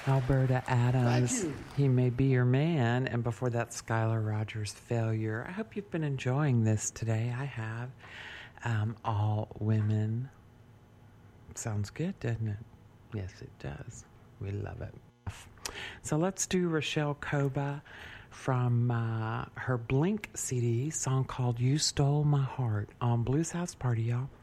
Alberta Adams, Thank you. He May Be Your Man, and before that, Skylar Rogers, Failure. I hope you've been enjoying this today. I have. All women. Sounds good, doesn't it? Yes, it does. We love it. So let's do Rochelle Koba from her Blink CD, song called You Stole My Heart on Blues House Party, y'all.